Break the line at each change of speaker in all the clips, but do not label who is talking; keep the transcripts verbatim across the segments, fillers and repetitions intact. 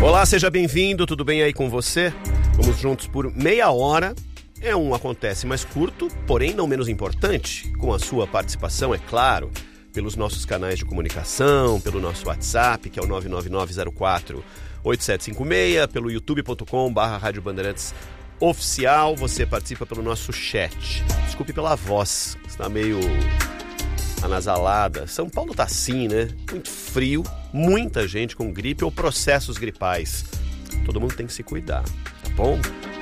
Olá, seja bem-vindo, tudo bem aí com você? Vamos juntos por meia hora. É um acontece mais curto, porém não menos importante, com a sua participação, é claro, pelos nossos canais de comunicação, pelo nosso WhatsApp, que é o nove nove nove zero quatro oito sete cinco seis, pelo youtube ponto com barra Rádio Bandeirantes Oficial. Você participa pelo nosso chat. Desculpe pela voz, está meio anasalada. São Paulo tá assim, né? Muito frio, muita gente com gripe ou processos gripais. Todo mundo tem que se cuidar, tá bom?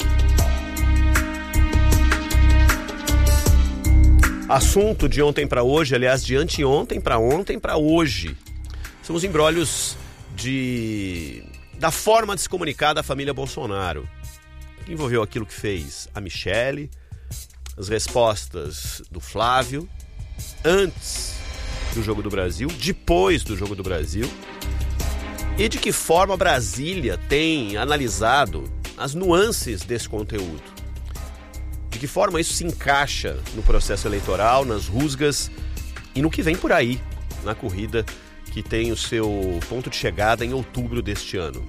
Assunto de ontem para hoje, aliás, de anteontem para ontem para hoje, são os embrólios de... da forma de se comunicar da família Bolsonaro, que envolveu aquilo que fez a Michelle, as respostas do Flávio, antes do Jogo do Brasil, depois do Jogo do Brasil, e de que forma Brasília tem analisado as nuances desse conteúdo. De que forma isso se encaixa no processo eleitoral, nas rusgas e no que vem por aí, na corrida que tem o seu ponto de chegada em outubro deste ano.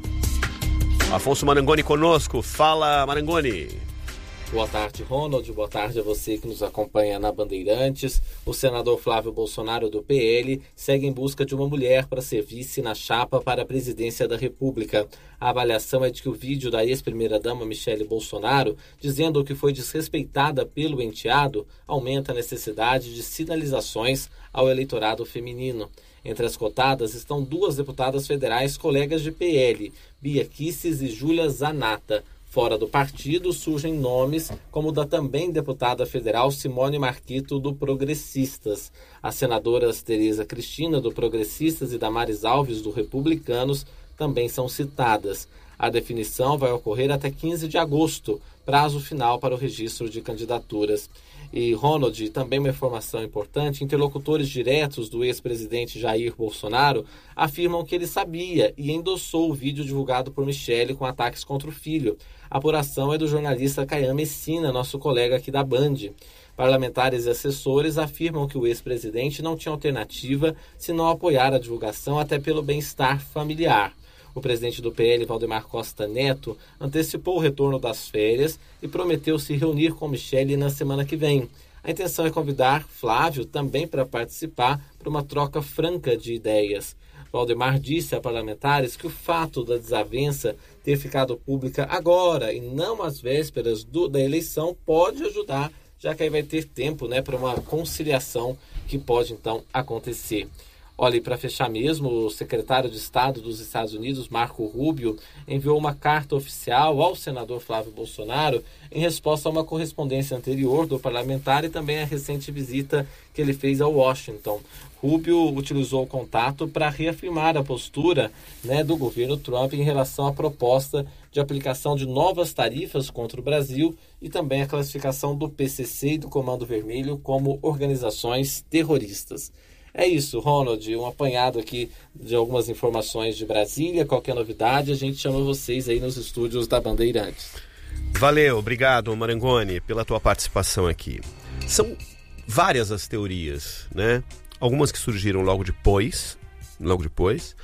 Afonso Marangoni conosco. Fala, Marangoni.
Boa tarde, Ronald. Boa tarde a você que nos acompanha na Bandeirantes. O senador Flávio Bolsonaro, do P L, segue em busca de uma mulher para ser vice na chapa para a presidência da República. A avaliação é de que o vídeo da ex-primeira-dama Michelle Bolsonaro, dizendo que foi desrespeitada pelo enteado, aumenta a necessidade de sinalizações ao eleitorado feminino. Entre as cotadas estão duas deputadas federais colegas de P L, Bia Kicis e Júlia Zanata. Fora do partido surgem nomes como o da também deputada federal Simone Marquito, do Progressistas. As senadoras Tereza Cristina, do Progressistas, e Damares Alves, do Republicanos, também são citadas. A definição vai ocorrer até quinze de agosto, prazo final para o registro de candidaturas. E, Ronald, também uma informação importante, interlocutores diretos do ex-presidente Jair Bolsonaro afirmam que ele sabia e endossou o vídeo divulgado por Michelle com ataques contra o filho. A apuração é do jornalista Caian Messina, nosso colega aqui da Band. Parlamentares e assessores afirmam que o ex-presidente não tinha alternativa se não apoiar a divulgação, até pelo bem-estar familiar. O presidente do P L, Valdemar Costa Neto, antecipou o retorno das férias e prometeu se reunir com Michelle na semana que vem. A intenção é convidar Flávio também para participar para uma troca franca de ideias. Valdemar disse a parlamentares que o fato da desavença ter ficado pública agora e não às vésperas do, da eleição pode ajudar, já que aí vai ter tempo, né, para uma conciliação que pode então acontecer. Olha, e para fechar mesmo, o secretário de Estado dos Estados Unidos, Marco Rubio, enviou uma carta oficial ao senador Flávio Bolsonaro em resposta a uma correspondência anterior do parlamentar e também a recente visita que ele fez a Washington. Rubio utilizou o contato para reafirmar a postura, né, do governo Trump em relação à proposta de aplicação de novas tarifas contra o Brasil e também a classificação do P C C e do Comando Vermelho como organizações terroristas. É isso, Ronald, um apanhado aqui de algumas informações de Brasília. Qualquer novidade, a gente chama vocês aí nos estúdios da Bandeirantes.
Valeu, obrigado, Marangoni, pela tua participação aqui. São várias as teorias, né? Algumas que surgiram logo depois, logo depois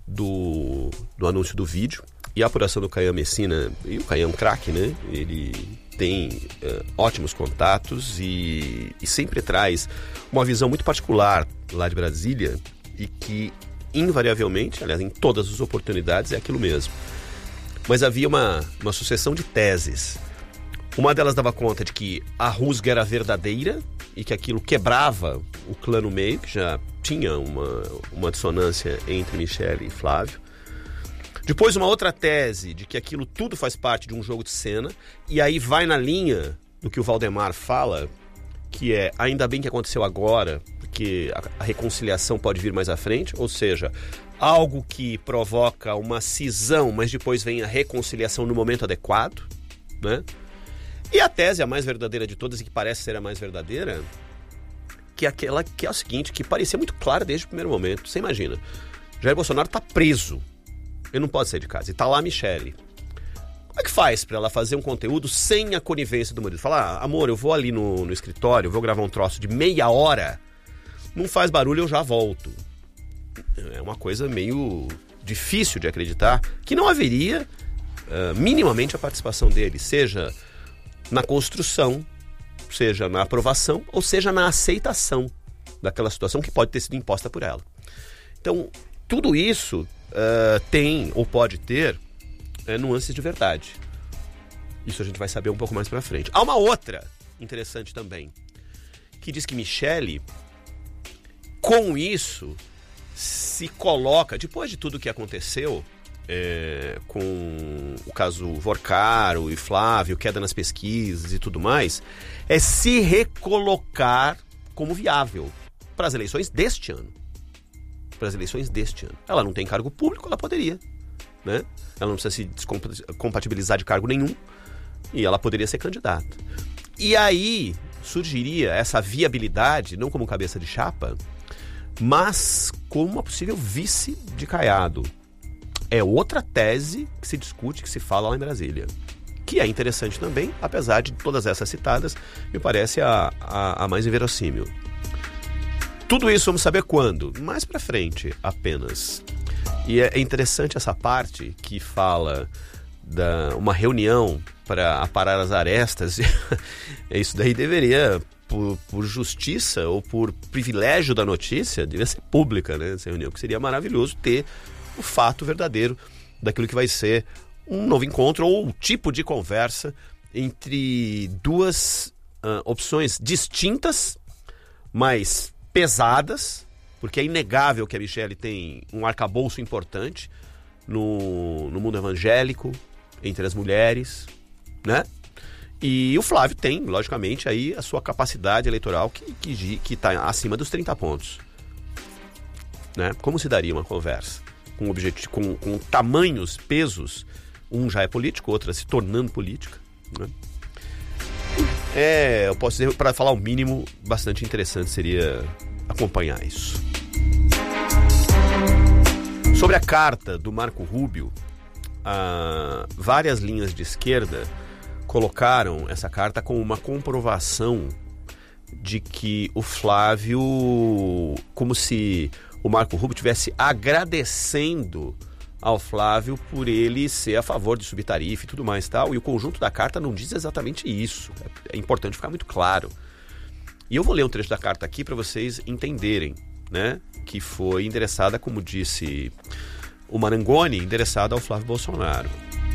do, do anúncio do vídeo. E a apuração do Caian Messina, e o Caian é um craque, né? Ele tem uh, ótimos contatos e, e sempre traz uma visão muito particular lá de Brasília e que, invariavelmente, aliás, em todas as oportunidades, é aquilo mesmo. Mas havia uma, uma sucessão de teses. Uma delas dava conta de que a rusga era verdadeira e que aquilo quebrava o clã no meio, que já tinha uma, uma dissonância entre Michelle e Flávio. Depois uma outra tese de que aquilo tudo faz parte de um jogo de cena, e aí vai na linha do que o Valdemar fala, que é, ainda bem que aconteceu agora, porque a, a reconciliação pode vir mais à frente, ou seja, algo que provoca uma cisão, mas depois vem a reconciliação no momento adequado, né? E a tese, a mais verdadeira de todas e que parece ser a mais verdadeira, que é aquela que é o seguinte, que parecia muito clara desde o primeiro momento. Você imagina, Jair Bolsonaro está preso. Ele não pode sair de casa. E tá lá a Michelle. Como é que faz pra ela fazer um conteúdo sem a conivência do marido? Falar, ah, amor, eu vou ali no, no escritório, eu vou gravar um troço de meia hora, não faz barulho, eu já volto. É uma coisa meio difícil de acreditar que não haveria uh, minimamente a participação dele, seja na construção, seja na aprovação, ou seja na aceitação daquela situação que pode ter sido imposta por ela. Então, tudo isso uh, tem ou pode ter uh, nuances de verdade. Isso a gente vai saber um pouco mais pra frente. Há uma outra interessante também, que diz que Michele, com isso, se coloca, depois de tudo que aconteceu, é, com o caso Vorcaro e Flávio, queda nas pesquisas e tudo mais, é se recolocar como viável para as eleições deste ano. Para as eleições deste ano. Ela não tem cargo público, ela poderia, né? Ela não precisa se descompatibilizar de cargo nenhum e ela poderia ser candidata. E aí surgiria essa viabilidade, não como cabeça de chapa, mas como uma possível vice de Caiado. É outra tese que se discute, que se fala lá em Brasília. Que é interessante também, apesar de todas essas citadas, me parece a, a, a mais inverossímil. Tudo isso vamos saber quando? Mais pra frente, apenas. E é interessante essa parte que fala da uma reunião para aparar as arestas. Isso daí deveria, por, por justiça ou por privilégio da notícia, devia ser pública, né? Essa reunião, que seria maravilhoso ter o fato verdadeiro daquilo que vai ser um novo encontro ou um tipo de conversa entre duas uh, opções distintas, mas pesadas, porque é inegável que a Michele tem um arcabouço importante no, no mundo evangélico, entre as mulheres, né? E o Flávio tem, logicamente, aí a sua capacidade eleitoral que que que está acima dos trinta pontos, né? Como se daria uma conversa com, objetivo, com, com tamanhos, pesos? Um já é político, outra se tornando política, né? É, eu posso dizer, para falar o mínimo, bastante interessante seria acompanhar isso. Sobre a carta do Marco Rubio, ah, várias linhas de esquerda colocaram essa carta como uma comprovação de que o Flávio, como se o Marco Rubio estivesse agradecendo ao Flávio por ele ser a favor de subir tarifa e tudo mais tal, e o conjunto da carta não diz exatamente isso. É importante ficar muito claro. E eu vou ler um trecho da carta aqui para vocês entenderem, né? Que foi endereçada, como disse o Marangoni, endereçada ao Flávio Bolsonaro.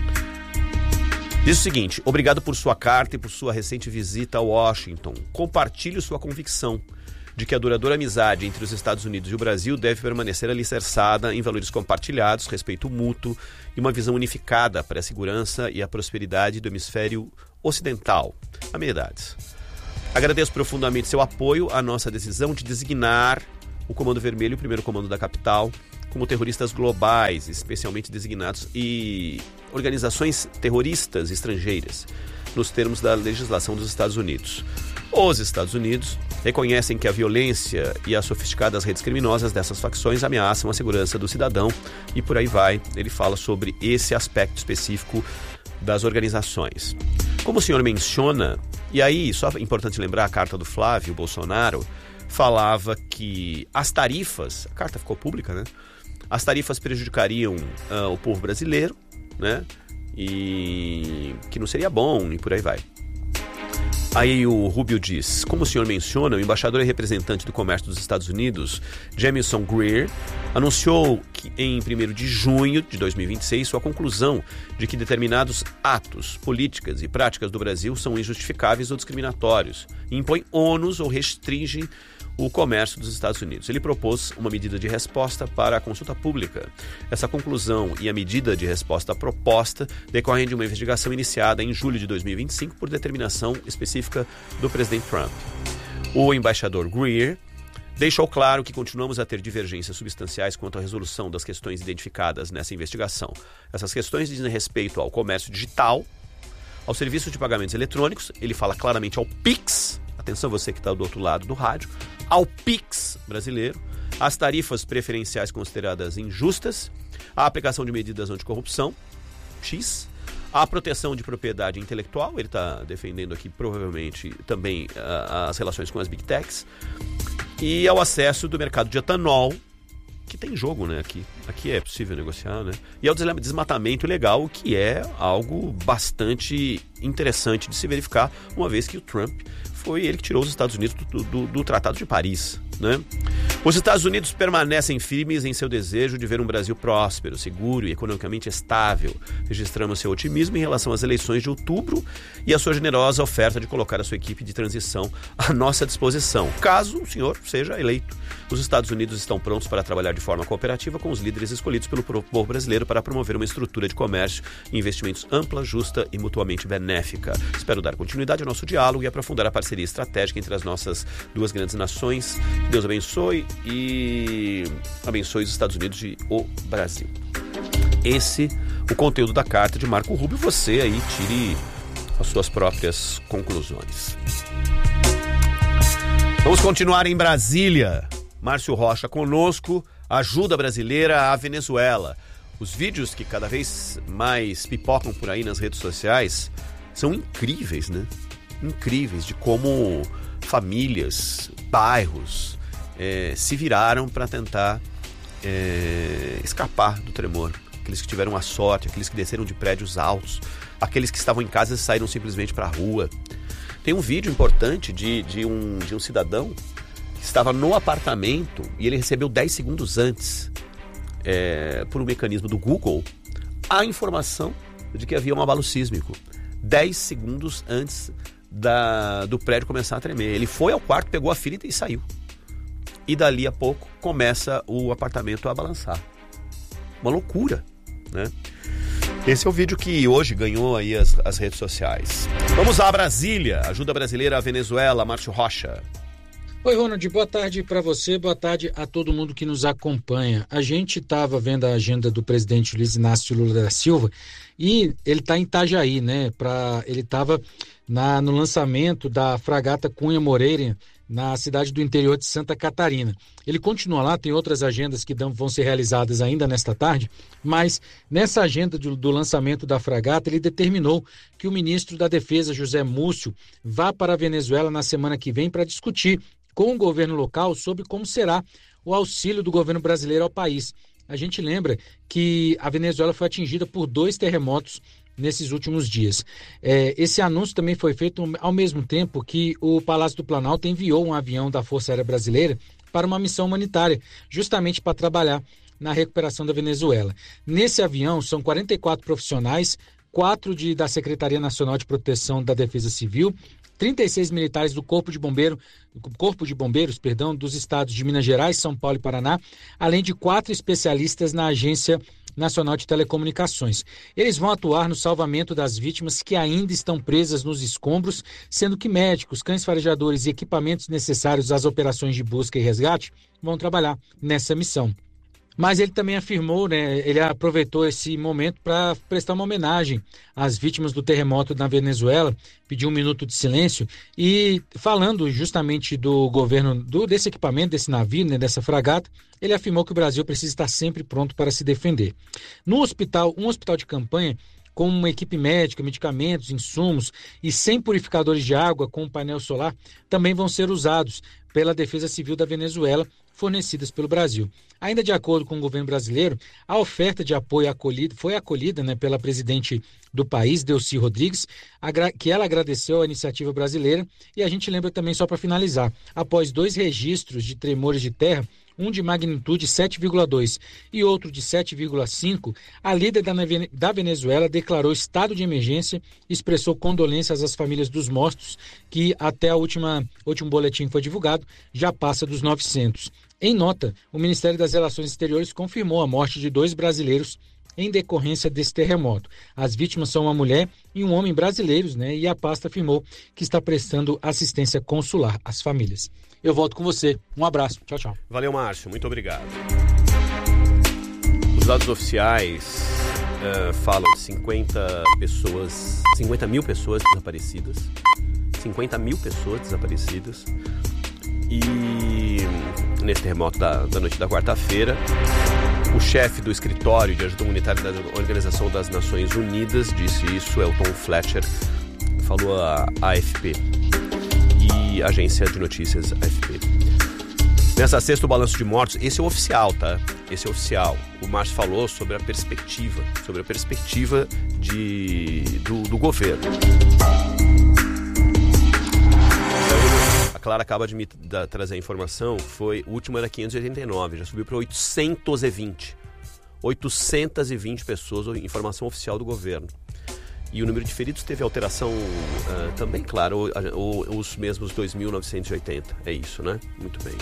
Diz o seguinte: obrigado por sua carta e por sua recente visita a Washington. Compartilho sua convicção de que a duradoura amizade entre os Estados Unidos e o Brasil deve permanecer alicerçada em valores compartilhados, respeito mútuo e uma visão unificada para a segurança e a prosperidade do hemisfério ocidental. Amenidades. Agradeço profundamente seu apoio à nossa decisão de designar o Comando Vermelho e o Primeiro Comando da Capital como terroristas globais, especialmente designados, e organizações terroristas estrangeiras, nos termos da legislação dos Estados Unidos. Os Estados Unidos reconhecem que a violência e as sofisticadas redes criminosas dessas facções ameaçam a segurança do cidadão e por aí vai. Ele fala sobre esse aspecto específico das organizações. Como o senhor menciona, e aí, só é importante lembrar, a carta do Flávio Bolsonaro falava que as tarifas, a carta ficou pública, né? As tarifas prejudicariam uh, o povo brasileiro, né? E que não seria bom, e por aí vai. Aí o Rubio diz: como o senhor menciona, o embaixador e representante do comércio dos Estados Unidos, Jamieson Greer, anunciou que em primeiro de junho de dois mil e vinte e seis sua conclusão de que determinados atos, políticas e práticas do Brasil são injustificáveis ou discriminatórios e impõem ônus ou restringem o comércio dos Estados Unidos. Ele propôs uma medida de resposta para a consulta pública. Essa conclusão e a medida de resposta proposta decorrem de uma investigação iniciada em julho de dois mil e vinte e cinco por determinação específica do presidente Trump. O embaixador Greer deixou claro que continuamos a ter divergências substanciais quanto à resolução das questões identificadas nessa investigação. Essas questões dizem respeito ao comércio digital, ao serviço de pagamentos eletrônicos, ele fala claramente ao Pix, atenção você que está do outro lado do rádio, ao Pix brasileiro, às tarifas preferenciais consideradas injustas, à aplicação de medidas anticorrupção, X, à proteção de propriedade intelectual, ele está defendendo aqui provavelmente também uh, as relações com as Big Techs, e ao acesso do mercado de etanol que tem jogo, né, aqui. Aqui é possível negociar, né? E é o desmatamento ilegal, o que é algo bastante interessante de se verificar, uma vez que o Trump foi ele que tirou os Estados Unidos do, do, do Tratado de Paris, né? Os Estados Unidos permanecem firmes em seu desejo de ver um Brasil próspero, seguro e economicamente estável. Registramos seu otimismo em relação às eleições de outubro e a sua generosa oferta de colocar a sua equipe de transição à nossa disposição, caso o senhor seja eleito. Os Estados Unidos estão prontos para trabalhar de forma cooperativa com os líderes escolhidos pelo povo brasileiro para promover uma estrutura de comércio e investimentos ampla, justa e mutuamente benéfica. Espero dar continuidade ao nosso diálogo e aprofundar a parceria estratégica entre as nossas duas grandes nações. Deus abençoe e abençoe os Estados Unidos e o Brasil. Esse o conteúdo da carta de Marco Rubio. Você aí tire as suas próprias conclusões. Vamos continuar em Brasília. Márcio Rocha conosco, ajuda brasileira à Venezuela. Os vídeos que cada vez mais pipocam por aí nas redes sociais são incríveis, né? Incríveis de como famílias, bairros é, se viraram para tentar é, escapar do tremor. Aqueles que tiveram a sorte, aqueles que desceram de prédios altos, aqueles que estavam em casa e saíram simplesmente para a rua. Tem um vídeo importante de, de, um, de um cidadão que estava no apartamento e ele recebeu dez segundos antes, é, por um mecanismo do Google, a informação de que havia um abalo sísmico. dez segundos antes da, do prédio começar a tremer. Ele foi ao quarto, pegou a filha e saiu. E dali a pouco começa o apartamento a balançar. Uma loucura, né? Esse é o vídeo que hoje ganhou aí as, as redes sociais. Vamos lá, Brasília. Ajuda brasileira à Venezuela, Márcio Rocha.
Oi, Ronald, boa tarde para você, boa tarde a todo mundo que nos acompanha. A gente estava vendo a agenda do presidente Luiz Inácio Lula da Silva e ele está em Itajaí, né? Pra, ele estava no lançamento da fragata Cunha Moreira, na cidade do interior de Santa Catarina. Ele continua lá, tem outras agendas que vão ser realizadas ainda nesta tarde, mas nessa agenda do, do lançamento da fragata, ele determinou que o ministro da Defesa, José Múcio, vá para a Venezuela na semana que vem para discutir com o governo local sobre como será o auxílio do governo brasileiro ao país. A gente lembra que a Venezuela foi atingida por dois terremotos nesses últimos dias. É, esse anúncio também foi feito ao mesmo tempo que o Palácio do Planalto enviou um avião da Força Aérea Brasileira para uma missão humanitária, justamente para trabalhar na recuperação da Venezuela. Nesse avião são quarenta e quatro profissionais, quatro de, da Secretaria Nacional de Proteção da Defesa Civil, trinta e seis militares do Corpo de Bombeiro, Corpo de Bombeiros, perdão, dos estados de Minas Gerais, São Paulo e Paraná, além de quatro especialistas na Agência Nacional de Telecomunicações. Eles vão atuar no salvamento das vítimas que ainda estão presas nos escombros, sendo que médicos, cães farejadores e equipamentos necessários às operações de busca e resgate vão trabalhar nessa missão. Mas ele também afirmou, né, ele aproveitou esse momento para prestar uma homenagem às vítimas do terremoto na Venezuela, pediu um minuto de silêncio e falando justamente do governo, do, desse equipamento, desse navio, né, dessa fragata, ele afirmou que o Brasil precisa estar sempre pronto para se defender. No hospital, um hospital de campanha, com uma equipe médica, medicamentos, insumos e cem purificadores de água com um painel solar, também vão ser usados pela Defesa Civil da Venezuela, fornecidas pelo Brasil. Ainda de acordo com o governo brasileiro, a oferta de apoio acolhida, foi acolhida, né, pela presidente do país, Delcy Rodrigues, que ela agradeceu a iniciativa brasileira. E a gente lembra também, só para finalizar, após dois registros de tremores de terra, um de magnitude sete vírgula dois e outro de sete vírgula cinco, a líder da Venezuela declarou estado de emergência e expressou condolências às famílias dos mortos, que até o último boletim que foi divulgado já passa dos novecentos. Em nota, o Ministério das Relações Exteriores confirmou a morte de dois brasileiros em decorrência desse terremoto. As vítimas são uma mulher e um homem brasileiros, né? E a pasta afirmou que está prestando assistência consular às famílias. Eu volto com você. Um abraço. Tchau, tchau.
Valeu, Márcio. Muito obrigado. Os dados oficiais uh, falam de cinquenta pessoas, cinquenta mil pessoas desaparecidas. cinquenta mil pessoas desaparecidas. E nesse terremoto da, da noite da quarta-feira, o chefe do escritório de ajuda humanitária da Organização das Nações Unidas disse isso, é o Tom Fletcher, falou a A F P e a agência de notícias A F P. Nessa sexta, o balanço de mortos, esse é o oficial, tá? Esse é o oficial. O Márcio falou sobre a perspectiva, sobre a perspectiva de, do, do governo. A Clara acaba de me da, trazer a informação, foi, o último era quinhentos e oitenta e nove, já subiu para oitocentos e vinte. oitocentos e vinte pessoas, informação oficial do governo. E o número de feridos teve alteração uh, também, claro, ou, ou, os mesmos dois mil novecentos e oitenta. É isso, né? Muito bem.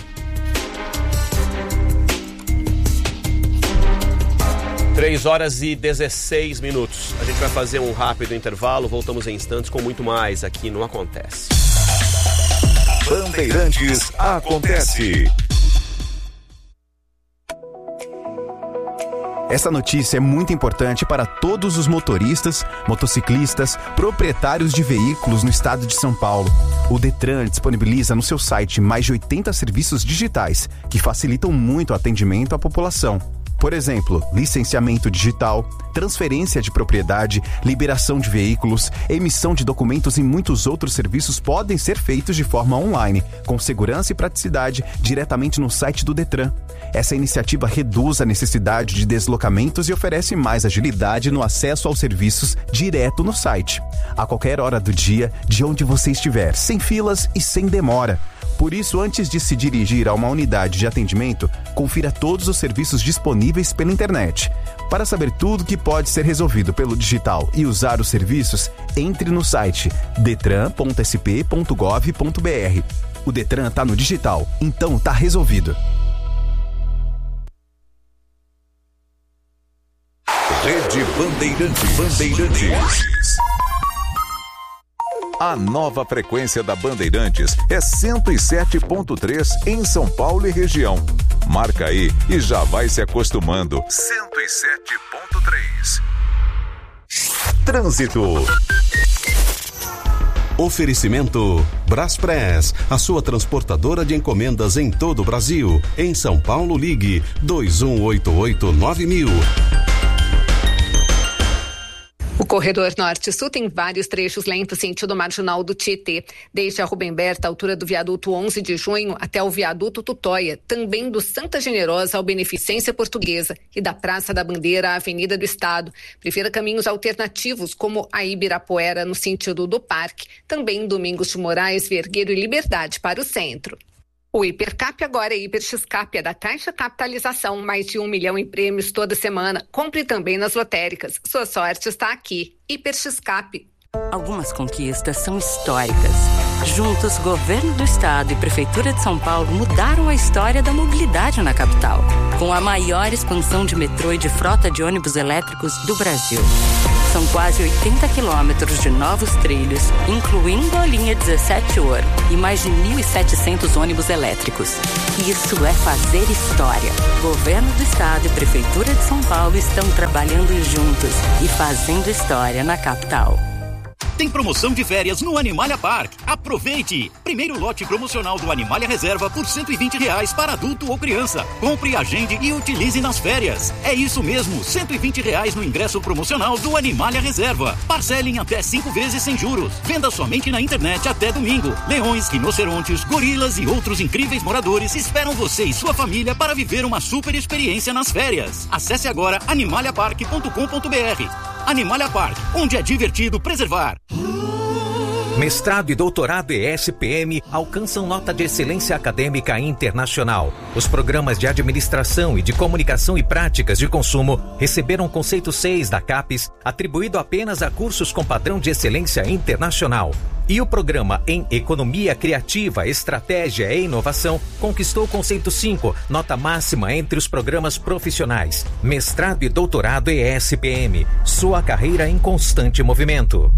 três horas e dezesseis minutos. A gente vai fazer um rápido intervalo, voltamos em instantes com muito mais aqui no Acontece.
Bandeirantes Acontece. Essa notícia é muito importante para todos os motoristas, motociclistas, proprietários de veículos no estado de São Paulo. O Detran disponibiliza no seu site mais de oitenta serviços digitais que facilitam muito o atendimento à população. Por exemplo, licenciamento digital, transferência de propriedade, liberação de veículos, emissão de documentos e muitos outros serviços podem ser feitos de forma online, com segurança e praticidade, diretamente no site do Detran. Essa iniciativa reduz a necessidade de deslocamentos e oferece mais agilidade no acesso aos serviços direto no site, a qualquer hora do dia, de onde você estiver, sem filas e sem demora. Por isso, antes de se dirigir a uma unidade de atendimento, confira todos os serviços disponíveis pela internet. Para saber tudo que pode ser resolvido pelo digital e usar os serviços, entre no site detran ponto s p ponto gov ponto b r. O Detran está no digital, então está resolvido.
Rede Bandeirantes. Bandeirantes. A nova frequência da Bandeirantes é cento e sete ponto três em São Paulo e região. Marca aí e já vai se acostumando. cento e sete ponto três. Trânsito.
Oferecimento Braspress, a sua transportadora de encomendas em todo o Brasil. Em São Paulo, ligue dois um oito oito nove mil.
O corredor norte-sul tem vários trechos lentos sentido marginal do Tietê, desde a Rubem Berta, altura do viaduto onze de junho, até o viaduto Tutóia, também do Santa Generosa ao Beneficência Portuguesa e da Praça da Bandeira à Avenida do Estado. Prefira caminhos alternativos, como a Ibirapuera no sentido do Parque, também Domingos de Moraes, Vergueiro e Liberdade para o centro. O Hipercap agora é Hiperxcap, é da Caixa Capitalização, mais de um milhão em prêmios toda semana. Compre também nas lotéricas. Sua sorte está aqui. Hiperxcap.
Algumas conquistas são históricas. Juntos, Governo do Estado e Prefeitura de São Paulo mudaram a história da mobilidade na capital, com a maior expansão de metrô e de frota de ônibus elétricos do Brasil. São quase oitenta quilômetros de novos trilhos, incluindo a linha dezessete Ouro e mais de mil e setecentos ônibus elétricos. Isso é fazer história. Governo do Estado e Prefeitura de São Paulo estão trabalhando juntos e fazendo história na capital.
Tem promoção de férias no Animalia Park. Aproveite! Primeiro lote promocional do Animalia Reserva por cento e vinte reais para adulto ou criança. Compre, agende e utilize nas férias. É isso mesmo, cento e vinte reais no ingresso promocional do Animalia Reserva. Parcele em até cinco vezes sem juros. Venda somente na internet até domingo. Leões, rinocerontes, gorilas e outros incríveis moradores esperam você e sua família para viver uma super experiência nas férias. Acesse agora animalia park ponto com ponto b r. Animalia Park, onde é divertido preservar.
Mestrado e doutorado E S P M alcançam nota de excelência acadêmica internacional. Os programas de administração e de comunicação e práticas de consumo receberam conceito seis da CAPES, atribuído apenas a cursos com padrão de excelência internacional. E o programa em Economia Criativa, Estratégia e Inovação conquistou o conceito cinco, nota máxima entre os programas profissionais. Mestrado e doutorado E S P M, sua carreira em constante movimento.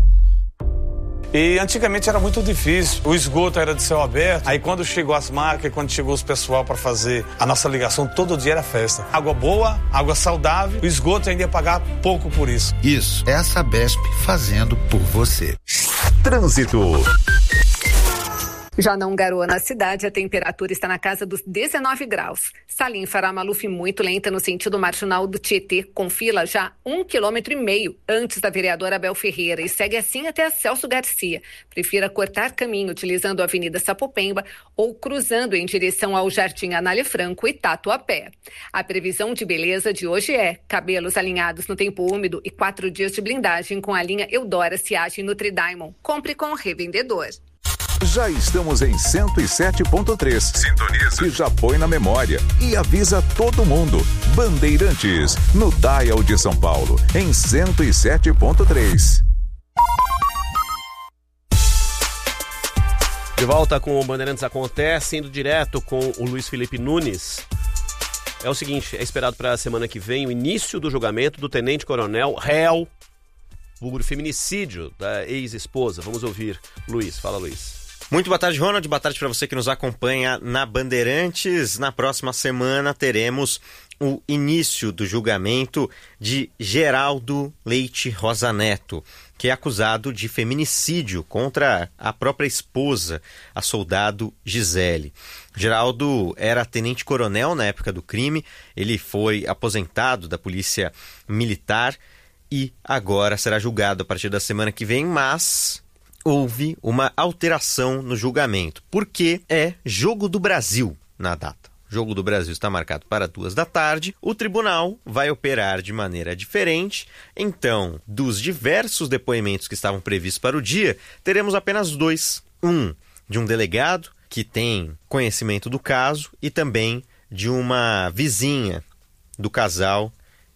E antigamente era muito difícil, o esgoto era de céu aberto, aí quando chegou as máquinas, quando chegou os pessoal para fazer a nossa ligação, todo dia era festa. Água boa, água saudável, o esgoto ainda ia pagar pouco por isso.
Isso, é a Sabesp fazendo por você.
Trânsito.
Já não garoa na cidade, a temperatura está na casa dos dezenove graus. Salim fará Maluf muito lenta no sentido marginal do Tietê, com fila já um quilômetro e meio antes da vereadora Abel Ferreira e segue assim até a Celso Garcia. Prefira cortar caminho utilizando a Avenida Sapopemba ou cruzando em direção ao Jardim Anália Franco e Tatuapé. A previsão de beleza de hoje é cabelos alinhados no tempo úmido e quatro dias de blindagem com a linha Eudora Ciagem Nutri Diamond. Compre com o revendedor.
Já estamos em cento e sete ponto três. Sintoniza. Que já põe na memória e avisa todo mundo. Bandeirantes, no Dial de São Paulo, em cento e sete ponto três.
De volta com o Bandeirantes Acontece, indo direto com o Luiz Felipe Nunes. É o seguinte, é esperado para a semana que vem o início do julgamento do tenente-coronel réu por feminicídio da ex-esposa. Vamos ouvir. Luiz, fala Luiz.
Muito boa tarde, Ronald. Boa tarde para você que nos acompanha na Bandeirantes. Na próxima semana teremos o início do julgamento de Geraldo Leite Rosa Neto, que é acusado de feminicídio contra a própria esposa, a soldado Gisele. Geraldo era tenente-coronel na época do crime, ele foi aposentado da Polícia Militar e agora será julgado a partir da semana que vem, mas houve uma alteração no julgamento, porque é Jogo do Brasil na data. O Jogo do Brasil está marcado para duas da tarde. O tribunal vai operar de maneira diferente. Então, dos diversos depoimentos que estavam previstos para o dia, teremos apenas dois. Um de um delegado que tem conhecimento do caso e também de uma vizinha do casal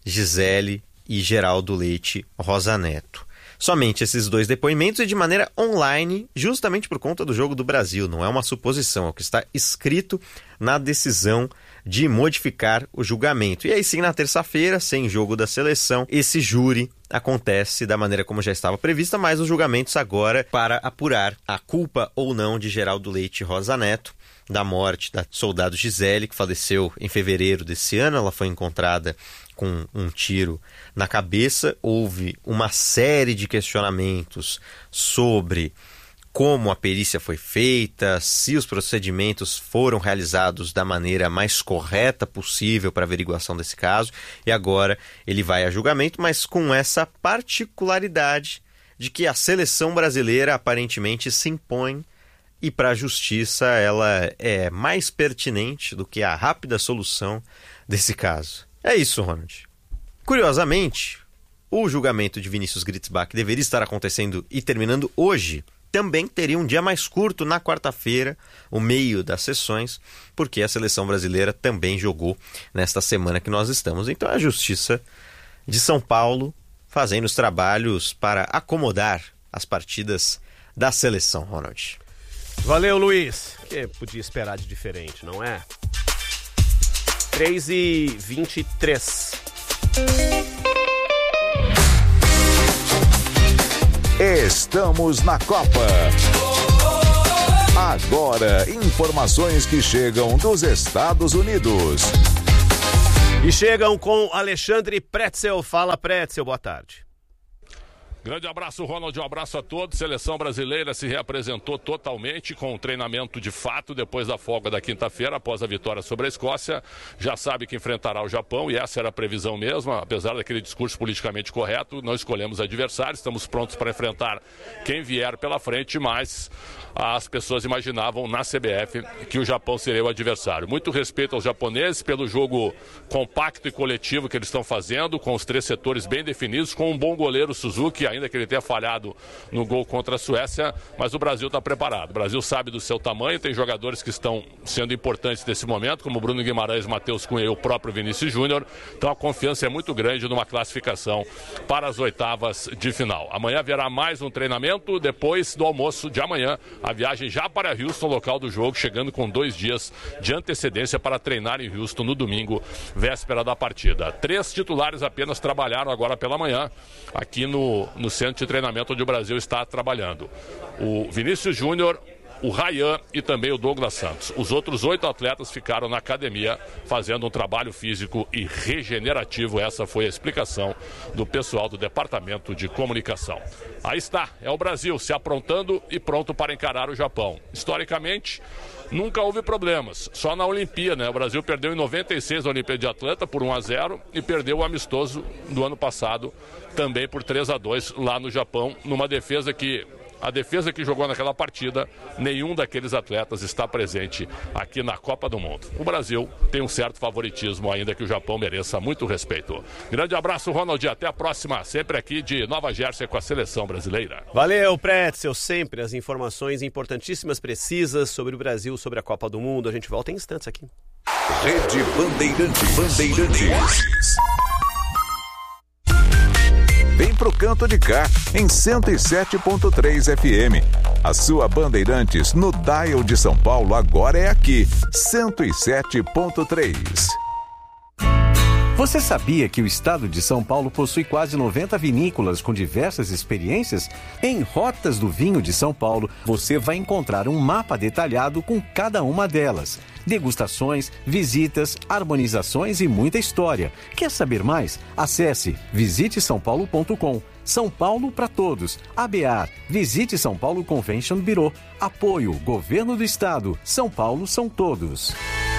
Gisele e Geraldo Leite Rosa Neto. Somente esses dois depoimentos e de maneira online, justamente por conta do Jogo do Brasil. Não é uma suposição, é o que está escrito na decisão de modificar o julgamento. E aí sim, na terça-feira, sem jogo da seleção, esse júri acontece da maneira como já estava prevista, mas os julgamentos agora para apurar a culpa ou não de Geraldo Leite Rosa Neto da morte da soldado Gisele, que faleceu em fevereiro desse ano. Ela foi encontrada com um tiro na cabeça. Houve uma série de questionamentos sobre como a perícia foi feita, se os procedimentos foram realizados da maneira mais correta possível para a averiguação desse caso. E agora ele vai a julgamento, mas com essa particularidade de que a seleção brasileira aparentemente se impõe e para a justiça ela é mais pertinente do que a rápida solução desse caso. É isso, Ronald. Curiosamente, o julgamento de Vinícius Gritzbach, que deveria estar acontecendo e terminando hoje, também teria um dia mais curto na quarta-feira, o meio das sessões, porque a seleção brasileira também jogou nesta semana que nós estamos. Então é a Justiça de São Paulo fazendo os trabalhos para acomodar as partidas da seleção, Ronald.
Valeu, Luiz. Que podia esperar de diferente, não é? três e vinte e três.
Estamos na Copa. Agora, informações que chegam dos Estados Unidos.
E chegam com Alexandre Pretzel. Fala, Pretzel, boa tarde.
Grande abraço, Ronald, um abraço a todos. Seleção brasileira se reapresentou totalmente com um treinamento de fato depois da folga da quinta-feira, após a vitória sobre a Escócia. Já sabe que enfrentará o Japão e essa era a previsão mesmo, apesar daquele discurso politicamente correto. Não escolhemos adversários, estamos prontos para enfrentar quem vier pela frente, mas as pessoas imaginavam na C B F que o Japão seria o adversário. Muito respeito aos japoneses pelo jogo compacto e coletivo que eles estão fazendo, com os três setores bem definidos, com um bom goleiro Suzuki, ainda que ele tenha falhado no gol contra a Suécia, mas o Brasil está preparado. O Brasil sabe do seu tamanho, tem jogadores que estão sendo importantes nesse momento, como Bruno Guimarães, Matheus Cunha e o próprio Vinícius Júnior. Então a confiança é muito grande numa classificação para as oitavas de final. Amanhã haverá mais um treinamento, depois do almoço de amanhã, a viagem já para Houston, local do jogo, chegando com dois dias de antecedência para treinar em Houston no domingo, véspera da partida. Três titulares apenas trabalharam agora pela manhã, aqui no, no centro de treinamento onde o Brasil está trabalhando. O Vinícius Júnior, o Ryan e também o Douglas Santos. Os outros oito atletas ficaram na academia fazendo um trabalho físico e regenerativo. Essa foi a explicação do pessoal do Departamento de Comunicação. Aí está, é o Brasil se aprontando e pronto para encarar o Japão. Historicamente, nunca houve problemas, só na Olimpíada, né? O Brasil perdeu em noventa e seis a Olimpíada de Atlanta por um a zero e perdeu o amistoso do ano passado também por três a dois lá no Japão, numa defesa que... A defesa que jogou naquela partida, nenhum daqueles atletas está presente aqui na Copa do Mundo. O Brasil tem um certo favoritismo, ainda que o Japão mereça muito respeito. Grande abraço, Ronald, até a próxima, sempre aqui de Nova Jersey com a Seleção Brasileira.
Valeu, Pretzel, sempre as informações importantíssimas, precisas sobre o Brasil, sobre a Copa do Mundo. A gente volta em instantes aqui.
Rede Bandeirantes. Bandeirantes. Vem pro canto de cá, em cento e sete ponto três F M. A sua Bandeirantes no Dial de São Paulo agora é aqui, cento e sete ponto três.
Você sabia que o estado de São Paulo possui quase noventa vinícolas com diversas experiências? Em Rotas do Vinho de São Paulo, você vai encontrar um mapa detalhado com cada uma delas. Degustações, visitas, harmonizações e muita história. Quer saber mais? Acesse visite são paulo ponto com. São Paulo para todos. A B A R, Visite São Paulo Convention Bureau. Apoio, Governo do Estado. São Paulo são todos.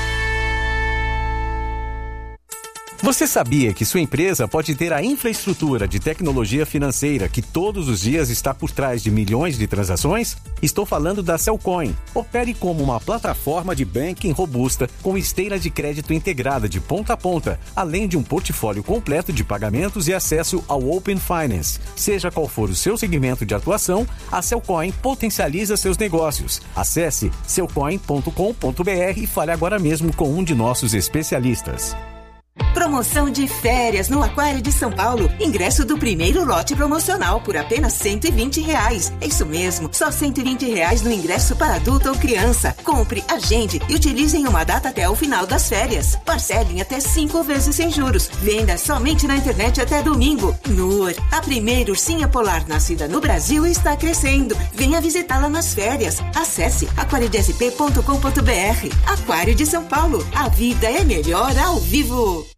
Você sabia que sua empresa pode ter a infraestrutura de tecnologia financeira que todos os dias está por trás de milhões de transações? Estou falando da Cellcoin. Opere como uma plataforma de banking robusta com esteira de crédito integrada de ponta a ponta, além de um portfólio completo de pagamentos e acesso ao Open Finance. Seja qual for o seu segmento de atuação, a Cellcoin potencializa seus negócios. Acesse cellcoin ponto com ponto b r e fale agora mesmo com um de nossos especialistas.
Promoção de férias no Aquário de São Paulo. Ingresso do primeiro lote promocional por apenas cento e vinte reais. É isso mesmo, só cento e vinte reais no ingresso para adulto ou criança. Compre, agende e utilize em uma data até o final das férias. Parcelem até cinco vezes sem juros. Venda somente na internet até domingo. Nur, a primeira ursinha polar nascida no Brasil está crescendo. Venha visitá-la nas férias. Acesse aquário d s p ponto com ponto b r. Aquário de São Paulo. A vida é melhor ao vivo.